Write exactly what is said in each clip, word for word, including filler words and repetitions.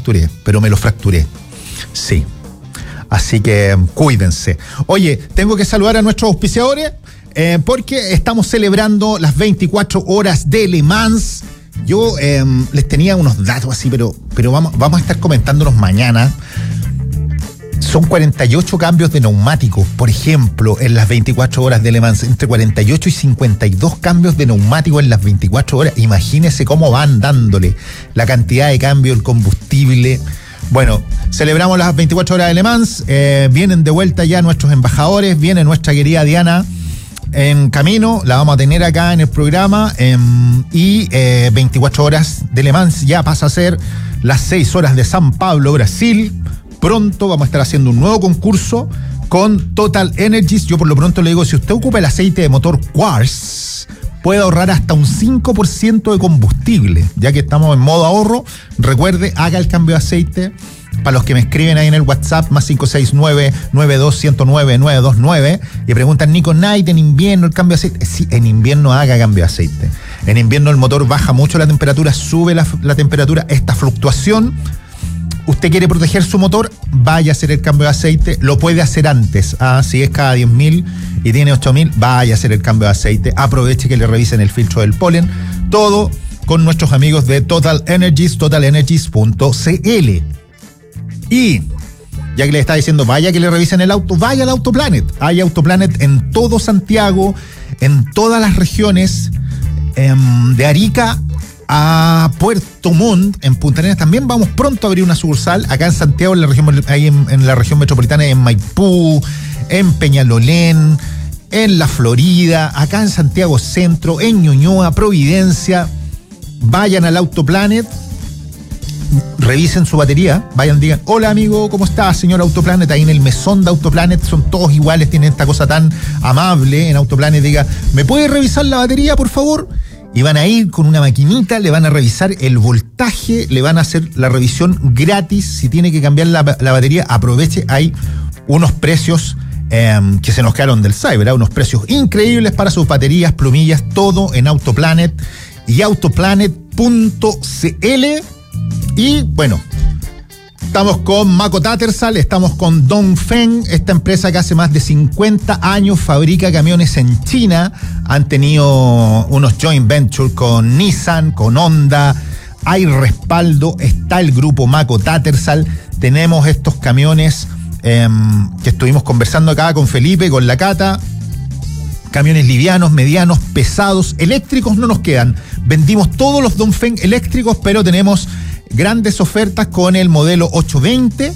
fracturé, pero me lo fracturé. Sí. Así que cuídense. Oye, tengo que saludar a nuestros auspiciadores eh, porque estamos celebrando las veinticuatro horas de Le Mans. Yo eh, les tenía unos datos así, pero, pero vamos, vamos a estar comentándolos mañana. Son cuarenta y ocho cambios de neumáticos, por ejemplo, en las veinticuatro horas de Le Mans. Entre cuarenta y ocho y cincuenta y dos cambios de neumáticos en las veinticuatro horas. Imagínense cómo van dándole la cantidad de cambio, el combustible. Bueno, celebramos las veinticuatro horas de Le Mans. Eh, vienen de vuelta ya nuestros embajadores. Viene nuestra querida Diana en camino. La vamos a tener acá en el programa. Eh, y eh, veinticuatro horas de Le Mans ya pasa a ser las seis horas de San Pablo, Brasil. Pronto vamos a estar haciendo un nuevo concurso con Total Energies. Yo por lo pronto le digo, si usted ocupa el aceite de motor Quartz, puede ahorrar hasta un cinco por ciento de combustible. Ya que estamos en modo ahorro, recuerde, haga el cambio de aceite. Para los que me escriben ahí en el WhatsApp, más cinco seis nueve, nueve dos cero nueve, nueve dos nueve, y preguntan, Nico Night, en invierno el cambio de aceite. Sí, en invierno haga cambio de aceite. En invierno el motor baja mucho la temperatura, sube la, la temperatura. Esta fluctuación, usted quiere proteger su motor, vaya a hacer el cambio de aceite. Lo puede hacer antes. Ah, si es cada diez mil y tiene ocho mil, vaya a hacer el cambio de aceite. Aproveche que le revisen el filtro del polen. Todo con nuestros amigos de Total Energies, total energies punto c l. Y ya que le está diciendo, vaya que le revisen el auto, vaya al Autoplanet. Hay Autoplanet en todo Santiago, en todas las regiones, eh, de Arica a Puerto Montt, en Punta Arenas. También vamos pronto a abrir una sucursal acá en Santiago, en la región, ahí en, en la región metropolitana, en Maipú, en Peñalolén, en La Florida, acá en Santiago Centro, en Ñuñoa, Providencia. Vayan al Autoplanet, revisen su batería, vayan, digan, hola amigo, ¿cómo estás, señor Autoplanet? Ahí en el mesón de Autoplanet, son todos iguales, tienen esta cosa tan amable en Autoplanet. Diga, ¿me puede revisar la batería, por favor? Y van a ir con una maquinita, le van a revisar el voltaje, le van a hacer la revisión gratis. Si tiene que cambiar la, la batería, aproveche. Hay unos precios eh, que se nos quedaron del cyber, ¿eh? Unos precios increíbles para sus baterías, plumillas, todo en Autoplanet y autoplanet punto c l. Y bueno, estamos con Mako Tattersall, estamos con Dongfeng, esta empresa que hace más de cincuenta años fabrica camiones en China. Han tenido unos joint ventures con Nissan, con Honda. Hay respaldo, está el grupo Mako Tattersall. Tenemos estos camiones eh, que estuvimos conversando acá con Felipe, con la Cata. Camiones livianos, medianos, pesados, eléctricos no nos quedan. Vendimos todos los Dongfeng eléctricos, pero tenemos grandes ofertas con el modelo ochocientos veinte,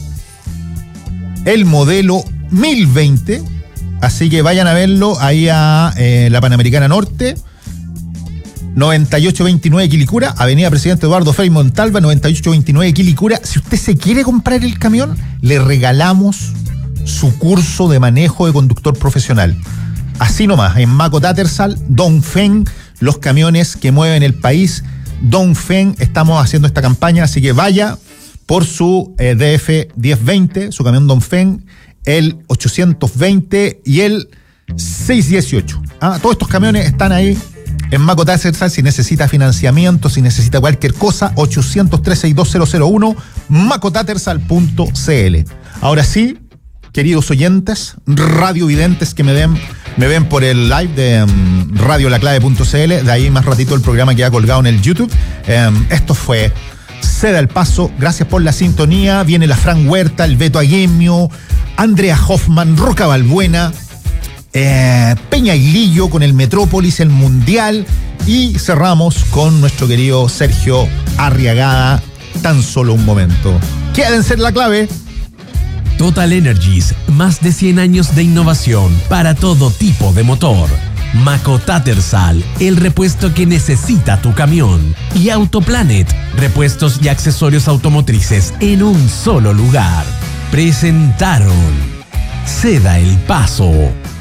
el modelo mil veinte, así que vayan a verlo ahí a eh, la Panamericana Norte, noventa y ocho veintinueve Quilicura, Avenida Presidente Eduardo Frei Montalva, noventa y ocho veintinueve Quilicura. Si usted se quiere comprar el camión, le regalamos su curso de manejo de conductor profesional. Así nomás, en Mako Tattersall, Dongfeng, los camiones que mueven el país. Dongfeng, estamos haciendo esta campaña, así que vaya por su eh, D F diez veinte, su camión Dongfeng, el ochocientos veinte y el seiscientos dieciocho. Ah, todos estos camiones están ahí en Mako Tattersall. Si necesita financiamiento, si necesita cualquier cosa, ochocientos tres sesenta y dos cero cero uno, mako tattersall punto c l. Ahora sí, queridos oyentes, radiovidentes que me ven, me ven por el live de um, radio la clave punto c l, de ahí más ratito el programa que ha colgado en el YouTube. Um, esto fue Ceda el Paso, gracias por la sintonía. Viene la Fran Huerta, el Beto Aguemio, Andrea Hoffman, Roca Balbuena, eh, Peña y Lillo con el Metrópolis, el Mundial, y cerramos con nuestro querido Sergio Arriagada, Tan Solo un Momento. Quédense en la clave. Total Energies, más de cien años de innovación para todo tipo de motor. Mako Tattersall, el repuesto que necesita tu camión. Y Autoplanet, repuestos y accesorios automotrices en un solo lugar. Presentaron Ceda el Paso.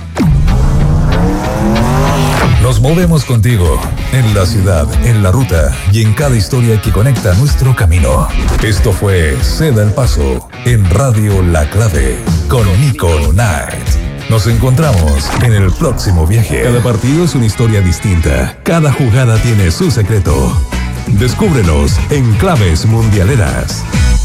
Nos movemos contigo, en la ciudad, en la ruta y en cada historia que conecta nuestro camino. Esto fue Ceda el Paso, en Radio La Clave, con Nico Night. Nos encontramos en el próximo viaje. Cada partido es una historia distinta. Cada jugada tiene su secreto. Descúbrelos en Claves Mundialeras.